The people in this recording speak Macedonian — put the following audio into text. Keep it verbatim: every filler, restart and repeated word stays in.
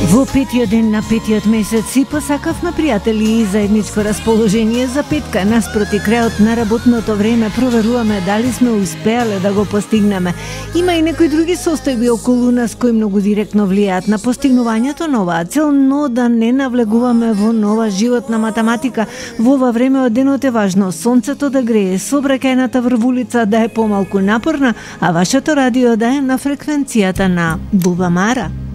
Во петиот ден на петиот месец си посакавме, пријатели, и заедничко расположение за петка. Наспроти крајот на работното време проверуваме дали сме успеале да го постигнеме. Има и некои други состојби околу нас кои многу директно влијаат на постигнувањето на оваа цел, но да не навлегуваме во нова животна математика. Во ова време од денот е важно сонцето да грее, сообраќајната врвулица да е помалку напорна, а вашето радио да е на фреквенцијата на Буба Мара.